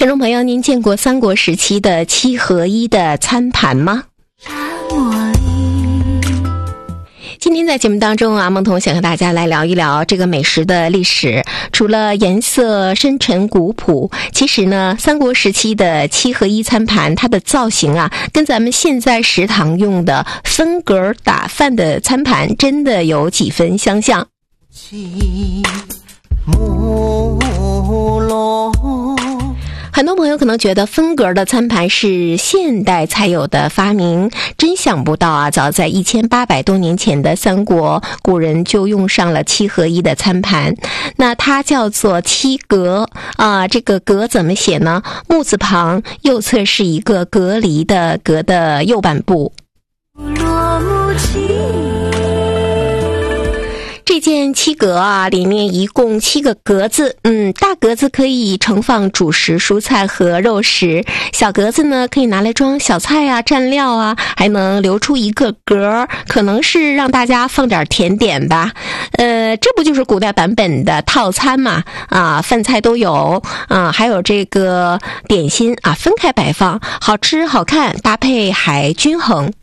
听众朋友，您见过三国时期的7合1的餐盘吗？今天在节目当中啊，梦彤想和大家来聊一聊这个美食的历史。除了颜色深沉古朴，其实呢，三国时期的7合1餐盘，它的造型啊，跟咱们现在食堂用的分格打饭的餐盘真的有几分相像。很多朋友可能觉得分格的餐盘是现代才有的发明，真想不到啊，早在1800多年前的三国，古人就用上了7合1的餐盘。那它叫做七格啊，这个格怎么写呢？木字旁，右侧是一个隔离的隔的右半部。这件7格啊，里面一共7个格子。大格子可以盛放主食、蔬菜和肉食，小格子呢可以拿来装小菜啊、蘸料啊，还能留出一个格，可能是让大家放点甜点吧。这不就是古代版本的套餐嘛？啊，饭菜都有啊，还有这个点心啊，分开摆放，好吃好看，搭配还均衡。